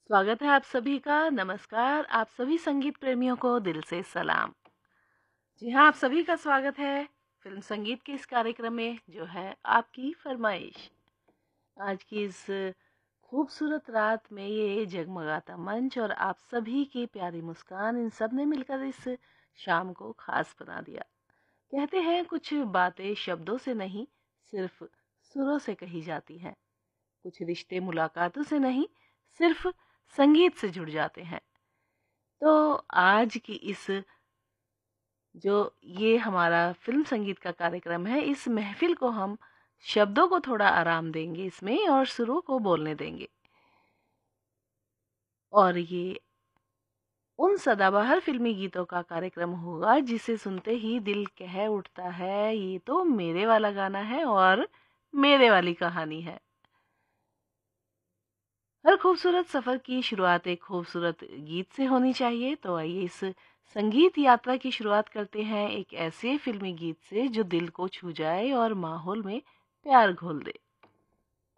स्वागत है आप सभी का। नमस्कार, आप सभी संगीत प्रेमियों को दिल से सलाम। जी हाँ, आप सभी का स्वागत है फिल्म संगीत के इस कार्यक्रम में, जो है आपकी फरमाइश। आज की इस खूबसूरत रात में ये जगमगाता मंच और आप सभी की प्यारी मुस्कान, इन सब ने मिलकर इस शाम को खास बना दिया। कहते हैं कुछ बातें शब्दों से नहीं, सिर्फ सुरों से कही जाती हैं। कुछ रिश्ते मुलाकातों से नहीं, सिर्फ संगीत से जुड़ जाते हैं। तो आज की इस जो ये हमारा फिल्म संगीत का कार्यक्रम है, इस महफिल को हम शब्दों को थोड़ा आराम देंगे इसमें और सुरों को बोलने देंगे। और ये उन सदाबहार फिल्मी गीतों का कार्यक्रम होगा जिसे सुनते ही दिल कह उठता है, ये तो मेरे वाला गाना है और मेरे वाली कहानी है। हर खूबसूरत सफर की शुरुआत एक खूबसूरत गीत से होनी चाहिए। तो आइए इस संगीत यात्रा की शुरुआत करते हैं एक ऐसे फिल्मी गीत से जो दिल को छू जाए और माहौल में प्यार घोल दे।